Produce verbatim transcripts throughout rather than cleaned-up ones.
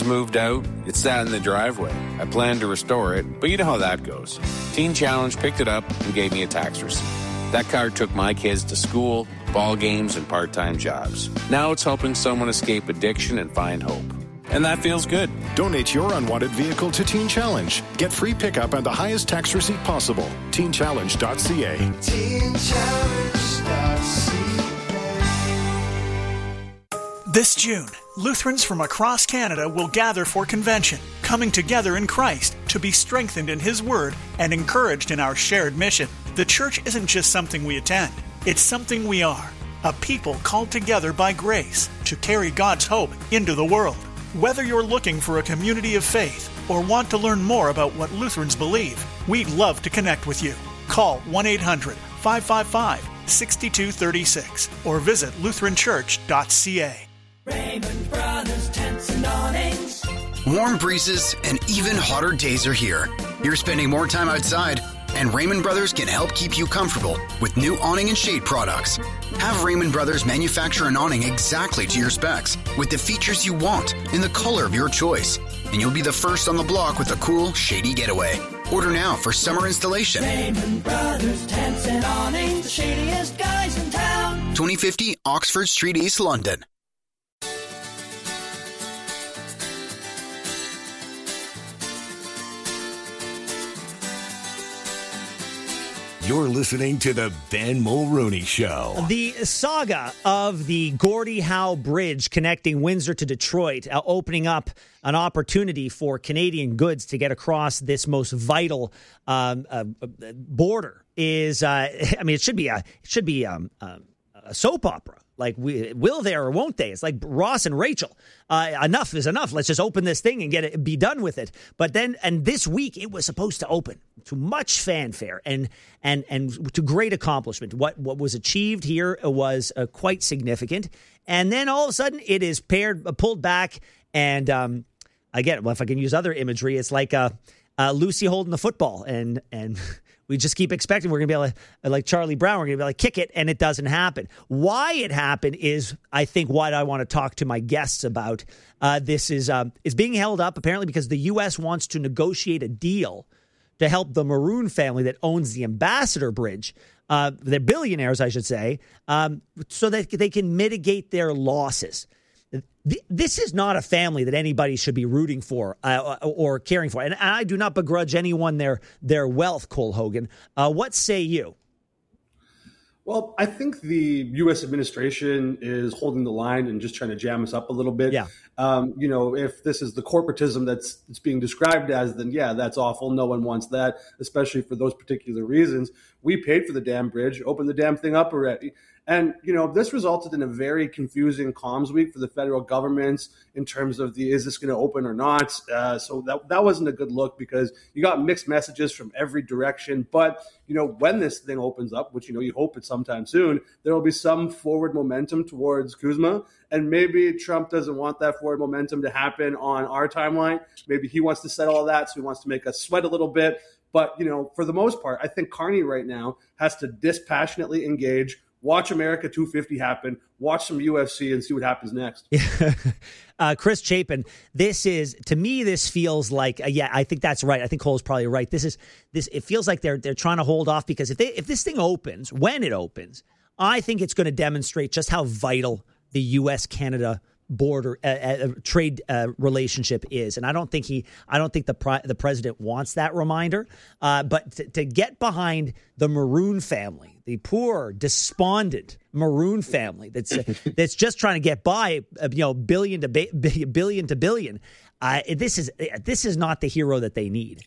kids moved out, it sat in the driveway. I planned to restore it, but you know how that goes. Teen Challenge picked it up and gave me a tax receipt. That car took my kids to school, ball games, and part-time jobs. Now it's helping someone escape addiction and find hope. And that feels good. Donate your unwanted vehicle to Teen Challenge. Get free pickup and the highest tax receipt possible. teen challenge dot c a. teen challenge dot c a. This June, Lutherans from across Canada will gather for convention, coming together in Christ to be strengthened in His Word and encouraged in our shared mission. The church isn't just something we attend, it's something we are. A people called together by grace to carry God's hope into the world. Whether you're looking for a community of faith or want to learn more about what Lutherans believe, we'd love to connect with you. Call one eight hundred, five five five, six two three six or visit lutheran church dot c a. Raymond Brothers Tents and Awnings. Warm breezes and even hotter days are here. You're spending more time outside, and Raymond Brothers can help keep you comfortable with new awning and shade products. Have Raymond Brothers manufacture an awning exactly to your specs with the features you want in the color of your choice. And you'll be the first on the block with a cool, shady getaway. Order now for summer installation. Raymond Brothers Tents and Awnings, the shadiest guys in town. twenty fifty Oxford Street, East London. You're listening to the Ben Mulrooney Show. The saga of the Gordie Howe Bridge connecting Windsor to Detroit, uh, opening up an opportunity for Canadian goods to get across this most vital um, uh, border is, uh, I mean, it should be a, it should be um, um, a soap opera. Like, we, will they or won't they? It's like Ross and Rachel. Uh, enough is enough. Let's just open this thing and get it, be done with it. But then, and this week, it was supposed to open to much fanfare and and and to great accomplishment. What what was achieved here was uh, quite significant. And then all of a sudden, it is paired, uh, pulled back. And um, again, well, if I can use other imagery, it's like uh, uh, Lucy holding the football, and and. We just keep expecting we're going to be able to, like Charlie Brown, we're going to be able to kick it, and it doesn't happen. Why it happened is, I think, what I want to talk to my guests about. Uh, this is um, is being held up, apparently, because the U S wants to negotiate a deal to help the Maroon family that owns the Ambassador Bridge. Uh, they're billionaires, I should say, um, so that they can mitigate their losses. This is not a family that anybody should be rooting for uh, or caring for. And I do not begrudge anyone their their wealth, Cole Hogan. Uh, what say you? Well, I think the U S administration is holding the line and just trying to jam us up a little bit. Yeah. Um, you know, if this is the corporatism that's it's being described as, then yeah, that's awful. No one wants that, especially for those particular reasons. We paid for the damn bridge, opened the damn thing up already. And, you know, this resulted in a very confusing comms week for the federal government in terms of the, is this going to open or not? Uh, so that that wasn't a good look because you got mixed messages from every direction. But, you know, when this thing opens up, which, you know, you hope it's sometime soon, there will be some forward momentum towards Kuzma. And maybe Trump doesn't want that forward momentum to happen on our timeline. Maybe he wants to settle all that, so he wants to make us sweat a little bit. But, you know, for the most part, I think Carney right now has to dispassionately engage, watch America two fifty happen, watch some U F C, and see what happens next. uh, Chris Chapin, this is, to me, this feels like, uh, yeah, I think that's right. I think Cole's probably right. This is, this. It feels like they're they're trying to hold off because if they if this thing opens, when it opens, I think it's going to demonstrate just how vital the U S Canada border uh, uh, trade uh, relationship is, and I don't think he, I don't think the pri- the president wants that reminder. Uh, but to, to get behind the Maroon family, the poor, despondent Maroon family that's uh, that's just trying to get by, uh, you know, billion to ba- billion to billion. Uh, this is this is not the hero that they need.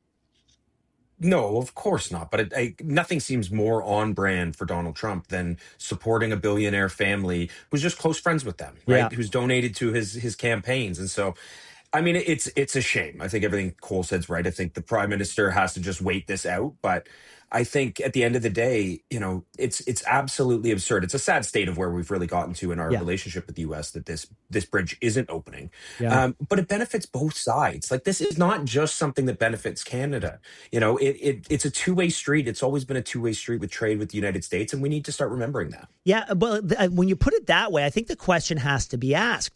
No, of course not. But it, I, nothing seems more on brand for Donald Trump than supporting a billionaire family who's just close friends with them, right? Yeah. Who's donated to his his campaigns. And so, I mean, it's it's a shame. I think everything Cole said's right. I think the prime minister has to just wait this out. But I think at the end of the day, you know, it's it's absolutely absurd. It's a sad state of where we've really gotten to in our Yeah. relationship with the U S that this this bridge isn't opening. Yeah. Um, but it benefits both sides. Like, this is not just something that benefits Canada. You know, it, it it's a two-way street. It's always been a two-way street with trade with the United States, and we need to start remembering that. Yeah, well, th- when you put it that way, I think the question has to be asked.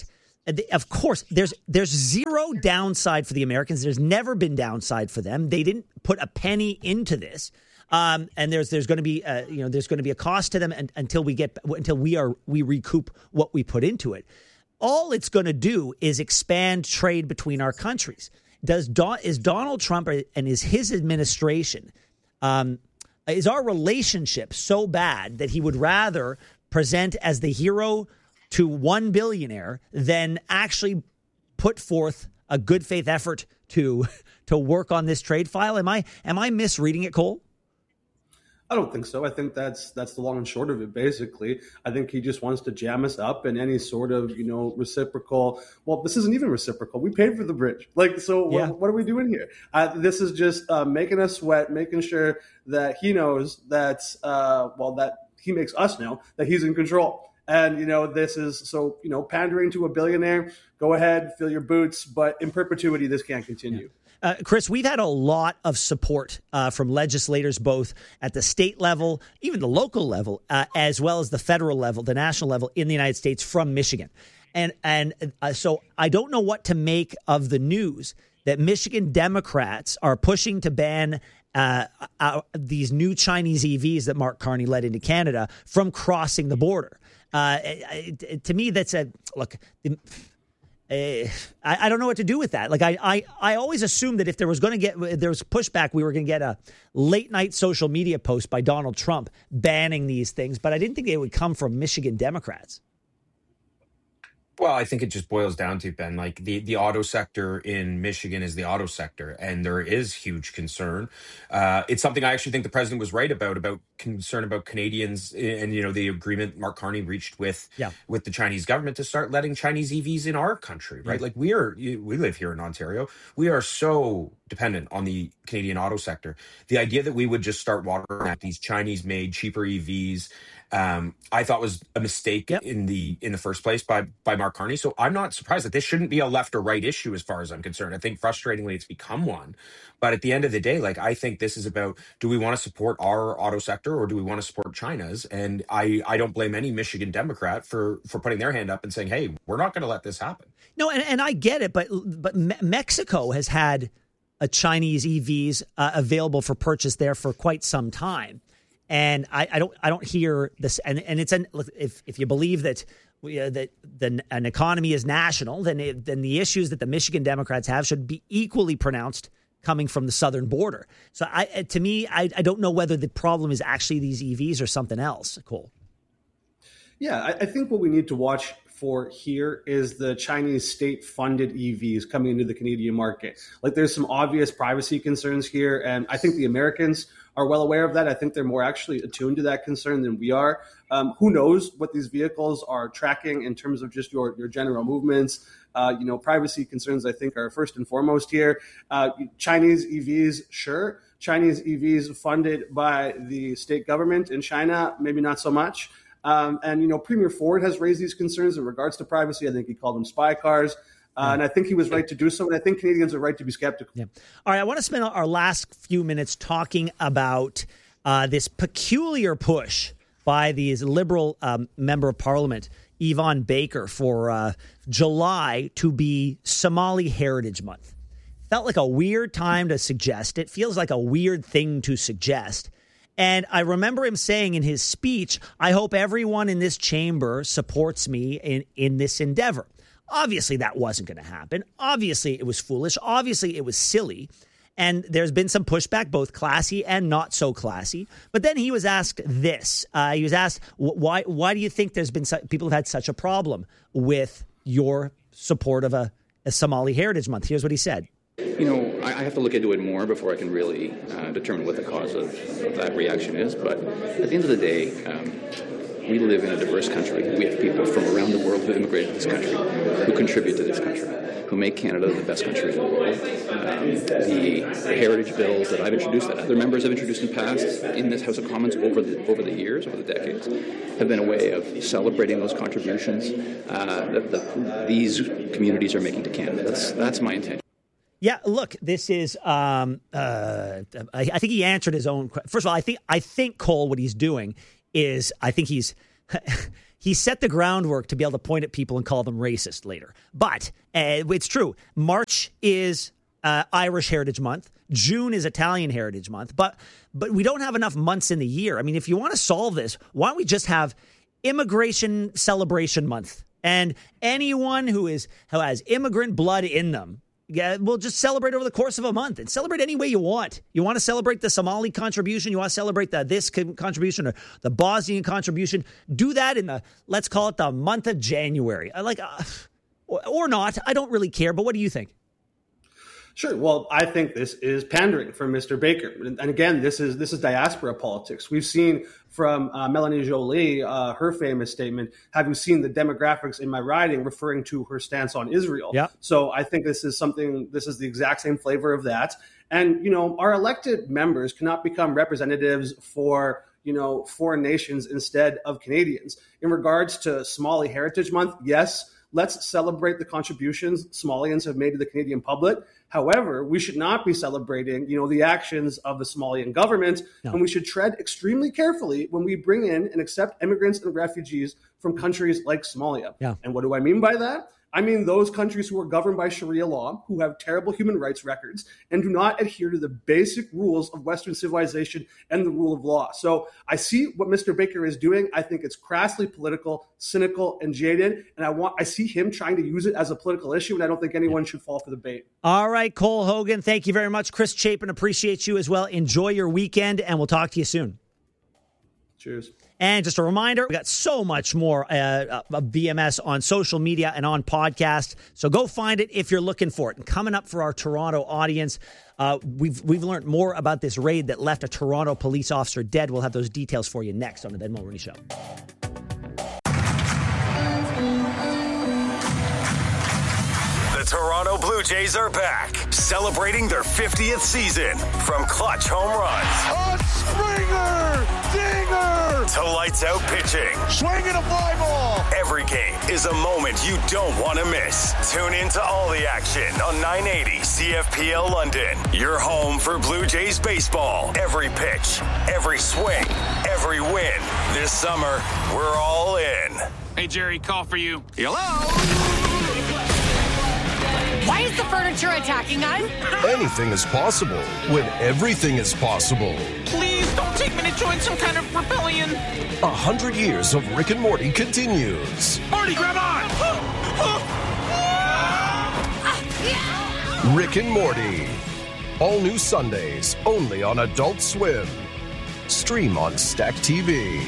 Of course, there's there's zero downside for the Americans. There's never been downside for them. They didn't put a penny into this, um, and there's there's going to be uh, you know there's going to be a cost to them and, until we get until we are we recoup what we put into it. All it's going to do is expand trade between our countries. Does Don, is Donald Trump and is his administration um, is our relationship so bad that he would rather present as the hero to one billionaire than actually put forth a good faith effort to to work on this trade file? Am I am I misreading it, Cole? I don't think so. I think that's that's the long and short of it, basically. I think he just wants to jam us up in any sort of, you know, reciprocal. Well, this isn't even reciprocal. We paid for the bridge. Like, so yeah. what, what are we doing here? Uh, this is just uh, making us sweat, making sure that he knows that, uh, well, that he makes us know that he's in control. And, you know, this is so, you know, pandering to a billionaire. Go ahead, fill your boots. But in perpetuity, this can't continue. Uh, Chris, we've had a lot of support uh, from legislators, both at the state level, even the local level, uh, as well as the federal level, the national level in the United States from Michigan. And and uh, so I don't know what to make of the news that Michigan Democrats are pushing to ban uh, uh, these new Chinese E Vs that Mark Carney led into Canada from crossing the border. Uh, it, it, to me, that's a look. The, uh, I, I don't know what to do with that. Like I, I, I always assumed that if there was going to get if there was pushback, we were going to get a late night social media post by Donald Trump banning these things. But I didn't think it would come from Michigan Democrats. Well, I think it just boils down to, Ben, like the, the auto sector in Michigan is the auto sector, and there is huge concern. Uh, it's something I actually think the president was right about, about concern about Canadians and, you know, the agreement Mark Carney reached with yeah. with the Chinese government to start letting Chinese E Vs in our country, right? Yeah. Like we are, we live here in Ontario. We are so dependent on the Canadian auto sector. The idea that we would just start watering at these Chinese made cheaper E Vs, um, I thought was a mistake yep. in the in the first place by by Mark Carney. So I'm not surprised that this shouldn't be a left or right issue as far as I'm concerned. I think frustratingly it's become one. But at the end of the day, like I think this is about, do we want to support our auto sector or do we want to support China's? And I, I don't blame any Michigan Democrat for for putting their hand up and saying, hey, we're not going to let this happen. No, and, and I get it, but but Me- Mexico has had a Chinese E Vs uh, available for purchase there for quite some time. And I, I don't I don't hear this. And, and it's an if if you believe that we, uh, that the, an economy is national, then it, then the issues that the Michigan Democrats have should be equally pronounced coming from the southern border. So I to me, I, I don't know whether the problem is actually these E Vs or something else. Cole. Yeah, I, I think what we need to watch for here is the Chinese state-funded E Vs coming into the Canadian market. Like there's some obvious privacy concerns here, and I think the Americans are well aware of that. I think they're more actually attuned to that concern than we are. Um, who knows what these vehicles are tracking in terms of just your, your general movements. Uh, you know, privacy concerns, I think, are first and foremost here. Uh, Chinese E Vs, sure. Chinese E Vs funded by the state government in China, maybe not so much. Um, and, you know, Premier Ford has raised these concerns in regards to privacy. I think he called them spy cars. Uh, and I think he was right to do so. And I think Canadians are right to be skeptical. Yeah. All right. I want to spend our last few minutes talking about uh, this peculiar push by the Liberal um, member of Parliament, Yvonne Baker, for uh, July to be Somali Heritage Month. Felt like a weird time to suggest it. Feels like a weird thing to suggest. And I remember him saying in his speech, I hope everyone in this chamber supports me in, in this endeavor. Obviously, that wasn't going to happen. Obviously, it was foolish. Obviously, it was silly. And there's been some pushback, both classy and not so classy. But then he was asked this. Uh, he was asked, why why do you think there's been su- people have had such a problem with your support of a, a Somali Heritage Month? Here's what he said. You know, I have to look into it more before I can really uh, determine what the cause of, of that reaction is. But at the end of the day, um, we live in a diverse country. We have people from around the world who immigrated to this country, who contribute to this country, who make Canada the best country in the world. Um, the, the heritage bills that I've introduced, that other members have introduced in the past in this House of Commons over the over the years, over the decades, have been a way of celebrating those contributions uh, that the, these communities are making to Canada. That's that's my intention. Yeah, look, this is. Um, uh, I, I think he answered his own. First of all, I think I think Cole, what he's doing is, I think he's. he he set the groundwork to be able to point at people and call them racist later. But uh, it's true. March is uh, Irish Heritage Month. June is Italian Heritage Month. But but we don't have enough months in the year. I mean, if you want to solve this, why don't we just have Immigration Celebration Month? And anyone who is who has immigrant blood in them, yeah, we'll just celebrate over the course of a month and celebrate any way you want. You want to celebrate the Somali contribution? You want to celebrate the this contribution or the Bosnian contribution? Do that in the, let's call it the month of January. I like, uh, or, or not. I don't really care. But what do you think? Sure. Well, I think this is pandering from Mister Baker. And again, this is this is diaspora politics. We've seen from uh, Melanie Joly, uh, her famous statement, have you seen the demographics in my riding, referring to her stance on Israel. Yeah. So I think this is something, this is the exact same flavor of that. And, you know, our elected members cannot become representatives for, you know, foreign nations instead of Canadians. In regards to Somali Heritage Month, yes, let's celebrate the contributions Somalians have made to the Canadian public. However, we should not be celebrating, you know, the actions of the Somalian government, no. and we should tread extremely carefully when we bring in and accept immigrants and refugees from countries like Somalia. Yeah. And what do I mean by that? I mean those countries who are governed by Sharia law, who have terrible human rights records, and do not adhere to the basic rules of Western civilization and the rule of law. So I see what Mister Baker is doing. I think it's crassly political, cynical, and jaded. And I want I see him trying to use it as a political issue, and I don't think anyone should fall for the bait. All right, Cole Hogan, thank you very much. Chris Chapin, appreciate you as well. Enjoy your weekend, and we'll talk to you soon. Cheers. And just a reminder, we got so much more uh, of B M S on social media and on podcast. So go find it if you're looking for it. And coming up for our Toronto audience, uh, we've we've learned more about this raid that left a Toronto police officer dead. We'll have those details for you next on the Ben Mulroney Show. Toronto Blue Jays are back, celebrating their fiftieth season. From clutch home runs, a Springer, dinger, to lights out pitching, swinging a fly ball. Every game is a moment you don't want to miss. Tune in to all the action on nine eighty C F P L London. Your home for Blue Jays baseball. Every pitch, every swing, every win. This summer, we're all in. Hey Jerry, call for you. Hello. Why is the furniture attacking us? Anything is possible when everything is possible. Please don't take me to join some kind of rebellion. A hundred years of Rick and Morty continues. Morty, grab on! Rick and Morty. All new Sundays, only on Adult Swim. Stream on Stack T V.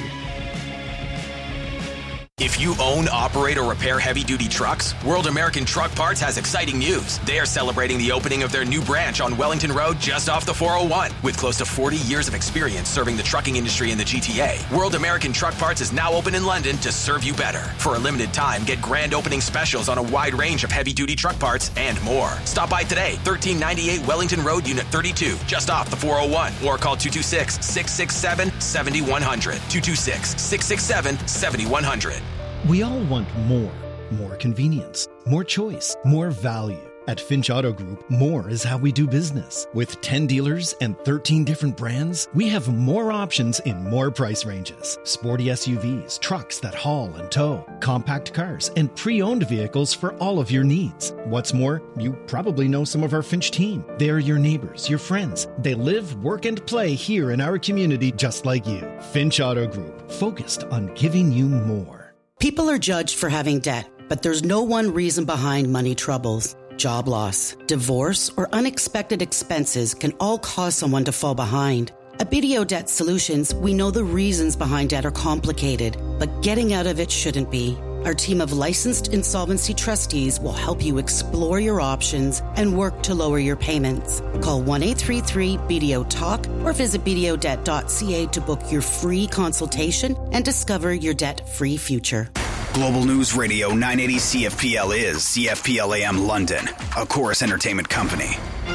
If you own, operate, or repair heavy-duty trucks, World American Truck Parts has exciting news. They are celebrating the opening of their new branch on Wellington Road just off the four oh one. With close to forty years of experience serving the trucking industry in the G T A, World American Truck Parts is now open in London to serve you better. For a limited time, get grand opening specials on a wide range of heavy-duty truck parts and more. Stop by today, thirteen ninety-eight Wellington Road, Unit thirty-two, just off the four oh one, or call two two six, six six seven, seven one zero zero, two two six, six six seven, seven one zero zero. We all want more. More convenience, more choice, more value. At Finch Auto Group, more is how we do business. With ten dealers and thirteen different brands, we have more options in more price ranges. Sporty S U Vs, trucks that haul and tow, compact cars, and pre-owned vehicles for all of your needs. What's more, you probably know some of our Finch team. They're your neighbors, your friends. They live, work, and play here in our community just like you. Finch Auto Group, focused on giving you more. People are judged for having debt, but there's no one reason behind money troubles. Job loss, divorce, or unexpected expenses can all cause someone to fall behind. At B D O Debt Solutions, we know the reasons behind debt are complicated, but getting out of it shouldn't be. Our team of licensed insolvency trustees will help you explore your options and work to lower your payments. Call one eight three three B D O Talk or visit b d o debt dot c a to book your free consultation and discover your debt-free future. Global News Radio nine eighty C F P L is C F P L A M London, a Chorus Entertainment company.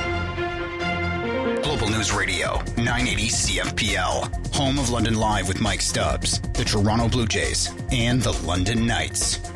Global News Radio nine eighty C F P L, home of London Live with Mike Stubbs, the Toronto Blue Jays, and the London Knights.